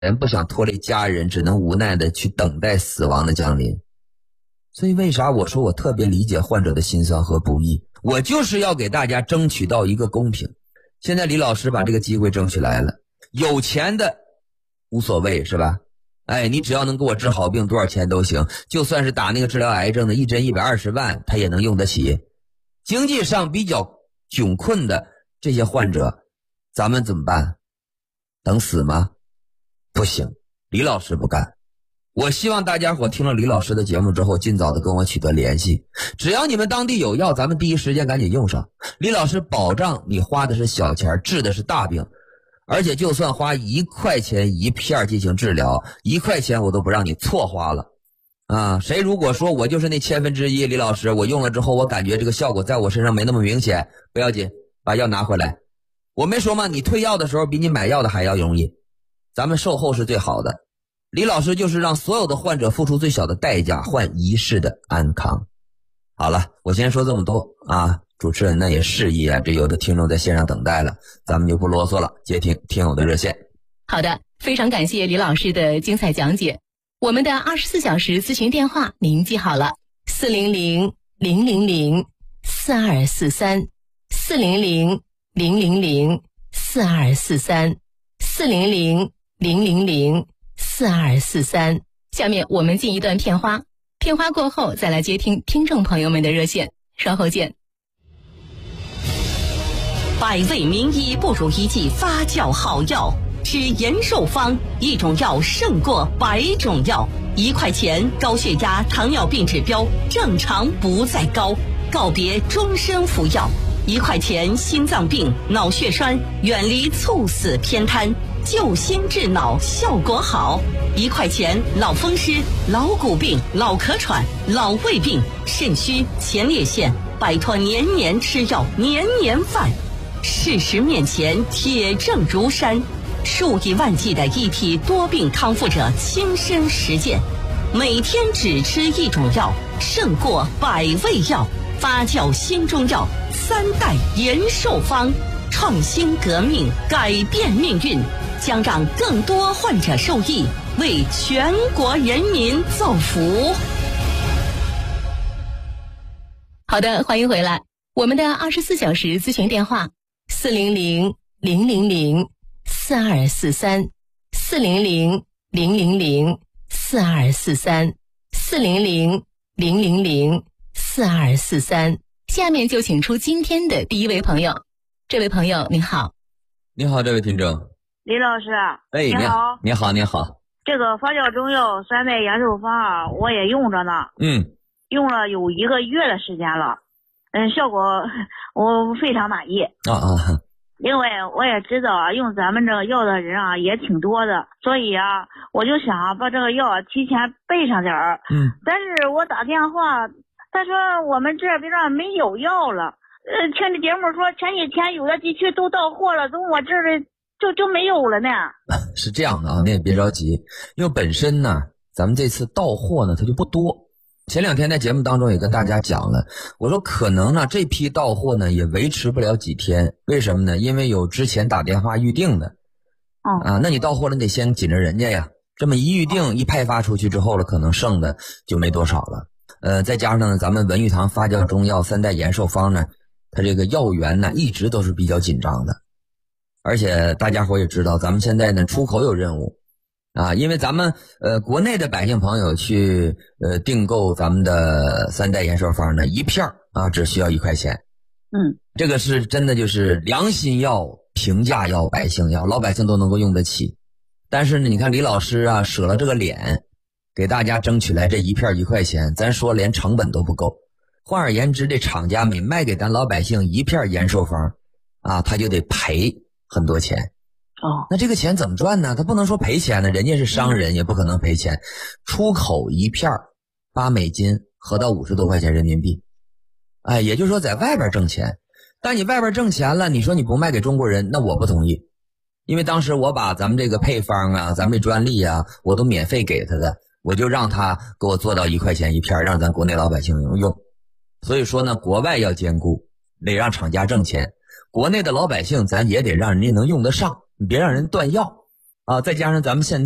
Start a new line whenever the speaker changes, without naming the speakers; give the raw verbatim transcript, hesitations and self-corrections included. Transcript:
人不想拖累家人，只能无奈的去等待死亡的降临。所以为啥我说我特别理解患者的辛酸和不易，我就是要给大家争取到一个公平。现在李老师把这个机会争取来了，有钱的无所谓是吧？哎，你只要能给我治好病，多少钱都行，就算是打那个治疗癌症的一针一百二十万他也能用得起。经济上比较窘困的这些患者，咱们怎么办？等死吗？不行，李老师不干。我希望大家伙听了李老师的节目之后，尽早的跟我取得联系。只要你们当地有药，咱们第一时间赶紧用上。李老师保障你花的是小钱，治的是大病，而且就算花一块钱一片进行治疗，一块钱我都不让你错花了啊！谁如果说我就是那千分之一，李老师我用了之后我感觉这个效果在我身上没那么明显，不要紧，把药拿回来。我没说吗？你退药的时候比你买药的还要容易，咱们售后是最好的。李老师就是让所有的患者付出最小的代价，换一世的安康。好了，我先说这么多啊，主持人呢也示意啊，这有的听众在线上等待了，咱们就不啰嗦了，接听听友的热线。
好的，非常感谢李老师的精彩讲解。我们的二十四小时咨询电话您记好了，四零零零零零四二四三，四零零零零零四二四三，四零零零零零四二四三。下面我们进一段片花，片花过后再来接听听众朋友们的热线，稍后见。
百味名医不如一剂发酵好药，吃延寿方，一种药胜过百种药。一块钱高血压、糖尿病指标正常不再高，告别终身服药。一块钱心脏病、脑血栓，远离猝死偏瘫，救心治脑效果好。一块钱老风湿、老骨病、老咳喘、老胃病、肾虚、前列腺，摆脱年年吃药、年年犯。事实面前铁证如山，数以万计的一批多病康复者亲身实践，每天只吃一种药胜过百味药。发酵新中药三代延寿方，创新革命，改变命运，将让更多患者受益，为全国人民造福。
好的，欢迎回来。我们的二十四小时咨询电话四零零零零零四二四三，四零零零零零四二四三，四零零零零零四二四三。下面就请出今天的第一位朋友。这位朋友您好。
你好，这位听众。
李老师，
哎，你好，你好，你好。
这个发酵中药三代延寿方啊，我也用着呢。
嗯，
用了有一个月的时间了，嗯，效果我非常满意。
啊啊。
因为我也知道啊，用咱们这个药的人啊也挺多的，所以啊，我就想啊把这个药啊提前备上点儿。
嗯。但
是我打电话，他说我们这边上没有药了。呃，听这节目说前几天有的地区都到货了，从我这里就就没有了呢。
是这样的啊，你也别着急，因为本身呢，咱们这次到货呢它就不多。前两天在节目当中也跟大家讲了，我说可能呢这批到货呢也维持不了几天，为什么呢？因为有之前打电话预定的。
哦。
啊，那你到货了你得先紧着人家呀，这么一预定一派发出去之后了，可能剩的就没多少了。呃，再加上呢咱们文玉堂发酵中药三代延寿方呢，它这个药源呢一直都是比较紧张的。而且大家伙也知道，咱们现在呢出口有任务啊，因为咱们呃国内的百姓朋友去呃订购咱们的三代延寿方呢，一片啊只需要一块钱。
嗯，
这个是真的就是良心药、平价药、百姓药，老百姓都能够用得起。但是呢，你看李老师啊舍了这个脸，给大家争取来这一片一块钱，咱说连成本都不够。换而言之，这厂家每卖给咱老百姓一片延寿方啊，他就得赔很多钱。
哦，
那这个钱怎么赚呢？他不能说赔钱呢，人家是商人，也不可能赔钱。出口一片八美金，合到五十多块钱人民币。哎，也就是说在外边挣钱。但你外边挣钱了，你说你不卖给中国人，那我不同意。因为当时我把咱们这个配方啊，咱们这专利啊，我都免费给他的，我就让他给我做到一块钱一片，让咱国内老百姓用。所以说呢，国外要兼顾，得让厂家挣钱。国内的老百姓咱也得让人家能用得上，你别让人断药啊！再加上咱们现在